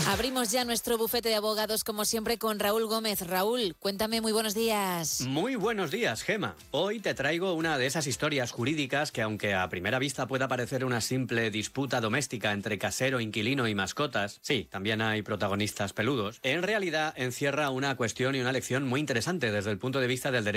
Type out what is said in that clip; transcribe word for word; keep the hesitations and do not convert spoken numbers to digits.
Abrimos ya nuestro bufete de abogados, como siempre, con Raúl Gómez. Raúl, cuéntame, muy buenos días. Muy buenos días, Gema. Hoy te traigo una de esas historias jurídicas que, aunque a primera vista pueda parecer una simple disputa doméstica entre casero, inquilino y mascotas, sí, también hay protagonistas peludos, en realidad encierra una cuestión y una lección muy interesante desde el punto de vista del derecho